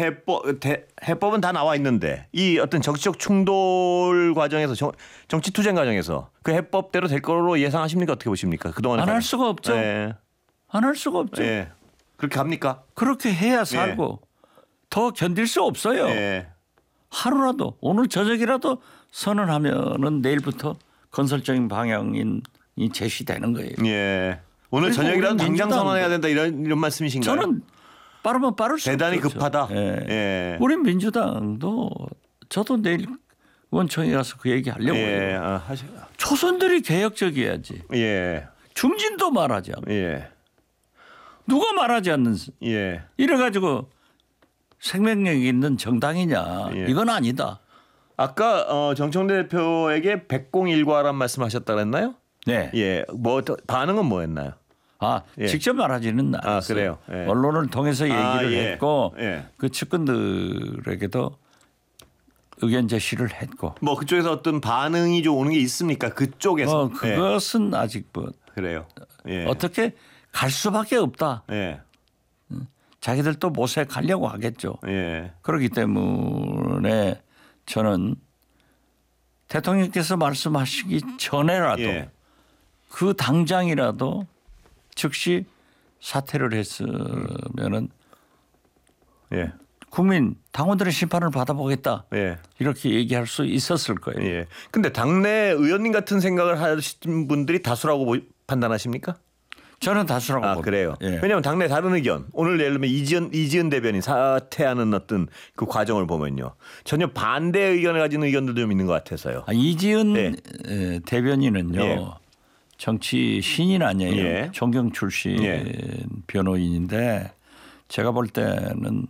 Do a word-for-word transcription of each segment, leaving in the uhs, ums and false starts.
해법 대, 해법은 다 나와 있는데 이 어떤 정치적 충돌 과정에서 정, 정치 투쟁 과정에서 그 해법대로 될 거로 예상하십니까? 어떻게 보십니까? 그동안 안 할 수가 없죠. 예. 안 할 수가 없죠. 예. 그렇게 합니까? 그렇게 해야 살고 예. 더 견딜 수 없어요. 예. 하루라도 오늘 저녁이라도 선언하면은 내일부터 건설적인 방향이 제시되는 거예요. 예. 오늘 저녁이라도 당장 선언해야 된다 이런 이런 말씀이신가요? 저는 빠르면 빠를 수 대단히 없죠. 급하다. 예. 예. 우리 민주당도 저도 내일 원청에 가서 그 얘기 하려고 예. 해요. 아, 하시... 초선들이 개혁적이어야지. 예. 중진도 말하지 않고. 예. 누가 말하지 않는. 예. 이래가지고 생명력이 있는 정당이냐. 예. 이건 아니다. 아까 어, 정청래 대표에게 백공일과란 말씀하셨다 그랬나요? 네. 예. 뭐 반응은 뭐였나요? 아 예. 직접 말하지는 않았어요. 아, 그래요. 예. 언론을 통해서 얘기를 아, 예. 했고 예. 그 측근들에게도 의견 제시를 했고. 뭐 그쪽에서 어떤 반응이 좀 오는 게 있습니까? 그쪽에서. 어, 그것은 예. 아직 뭐 그래요. 예. 어떻게 갈 수밖에 없다. 예. 자기들 또 못에 가려고 하겠죠. 예. 그렇기 때문에 저는 대통령께서 말씀하시기 전에라도 예. 그 당장이라도 즉시 사퇴를 했으면은 예. 국민 당원들의 심판을 받아보겠다. 예. 이렇게 얘기할 수 있었을 거예요. 예. 근데 당내 의원님 같은 생각을 하시는 분들이 다수라고 판단하십니까? 저는 다수라고 아, 봅니다. 그래요. 예. 왜냐하면 당내 다른 의견. 오늘 예를 들면 이지은 이지은 대변인 사퇴하는 어떤 그 과정을 보면요. 전혀 반대 의견을 가진 의견들도 좀 있는 것 같아서요. 아, 이지은 예. 대변인은요. 예. 정치 신인 아니에요. 예. 존경 출신 예. 변호인인데 제가 볼 때는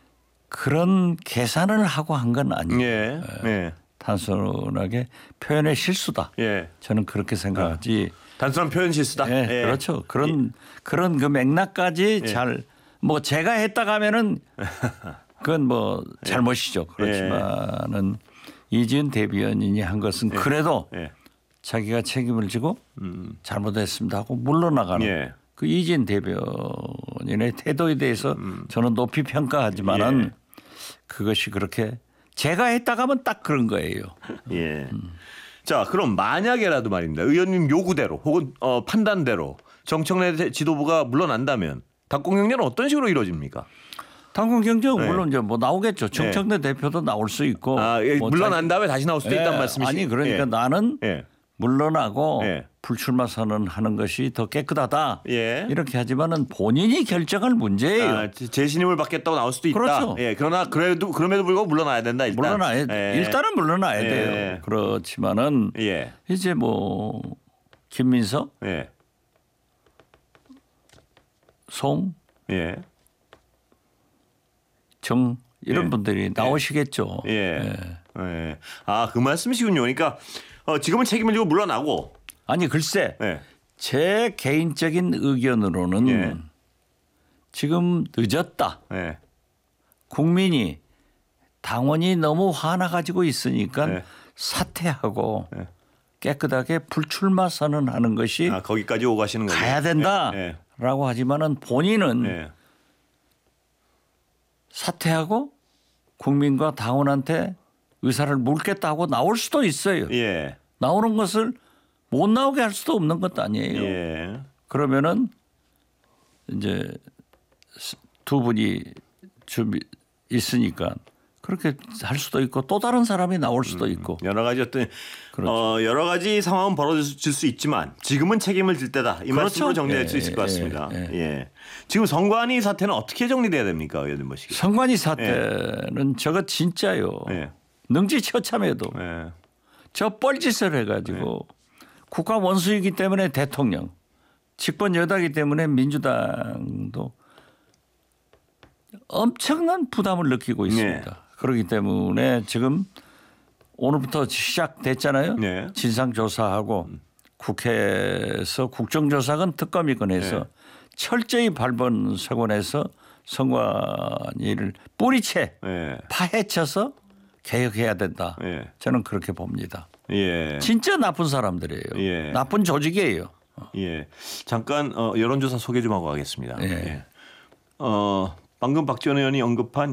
그런 계산을 하고 한 건 아니에요. 예. 예. 단순하게 표현의 실수다. 예. 저는 그렇게 생각하지. 아. 단순한 표현 실수다. 예, 예. 그렇죠. 그런 예. 그런 그 맥락까지 예. 잘 뭐 제가 했다가 하면은 그건 뭐 잘못이죠. 그렇지만은 예. 이지은 대변인이 한 것은 예. 그래도 예. 자기가 책임을 지고 음. 잘못했습니다 하고 물러나가는 예. 그 이지은 대변인의 태도에 대해서 음. 저는 높이 평가하지만은 예. 그것이 그렇게 제가 했다가 하면 딱 그런 거예요. 예. 음. 자, 그럼 만약에라도 말입니다. 의원님 요구대로 혹은 어, 판단대로 정청래 지도부가 물러난다면 당권 경쟁은 어떤 식으로 이루어집니까? 당권 경쟁은 네. 물론 이제 뭐 나오겠죠. 정청래 네. 대표도 나올 수 있고. 아, 예, 뭐 물러난 다음에 다시 나올 수도 예. 있다는 말씀이시죠? 아니 그러니까 예. 나는 예. 물러나고 예. 불출마 선언하는 것이 더 깨끗하다. 예. 이렇게 하지만은 본인이 결정할 문제예요. 아, 재신임을 받겠다고 나올 수도 있다. 그렇죠. 예. 그러나 그래도 그럼에도 불구하고 물러나야 된다. 일단. 물러나야 예. 일단은 물러나야 예. 돼요. 그렇지만은 예. 이제 뭐 김민석, 예. 송, 예. 정 이런 예. 분들이 나오시겠죠. 예. 예. 예. 아, 그 말씀이시군요. 그러니까 어, 지금은 책임을 지고 물러나고. 아니 글쎄. 예. 제 개인적인 의견으로는 예. 지금 늦었다. 예. 국민이 당원이 너무 화나가지고 있으니까 예. 사퇴하고 예. 깨끗하게 불출마 선언하는 것이 아, 거기까지 오고 가시는 거예요. 가야 된다라고 예. 예. 하지만은 본인은 예. 사퇴하고 국민과 당원한테 의사를 묻겠다고 나올 수도 있어요. 예. 나오는 것을 못 나오게 할 수도 없는 것도 아니에요. 예. 그러면은 이제 두 분이 준비 있으니까 그렇게 할 수도 있고 또 다른 사람이 나올 수도 있고 여러 가지 어떤 그렇죠. 어, 여러 가지 상황은 벌어질 수 있지만 지금은 책임을 질 때다. 이 그렇죠. 말씀으로 정리할 예, 수 있을 것 같습니다. 예, 예. 예. 지금 선관위 사태는 어떻게 정리돼야 됩니까, 의원님 보시기에? 선관위 사태는 저거 진짜요. 예. 능지처참해도 예. 저 뻘짓을 해가지고 국가 원수이기 때문에 대통령, 집권 여당이기 때문에 민주당도 엄청난 부담을 느끼고 있습니다. 네. 그렇기 때문에 지금 오늘부터 시작됐잖아요. 네. 진상조사하고 국회에서 국정조사건 특검이건 해서 네. 철저히 밟은 서건에서 선관위를 뿌리채 예. 파헤쳐서 개혁해야 된다. 예. 저는 그렇게 봅니다. 예. 진짜 나쁜 사람들이에요. 예. 나쁜 조직이에요. 예. 잠깐 어, 여론조사 소개 좀 하고 가겠습니다. 예. 예. 어, 방금 박지원 의원이 언급한